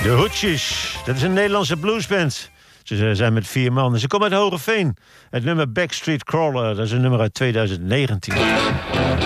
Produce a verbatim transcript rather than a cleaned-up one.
De Hoetjes, dat is een Nederlandse bluesband. Ze zijn met vier man. Ze komen uit Hogeveen. Het nummer Backstreet Crawler, dat is een nummer uit twintig negentien.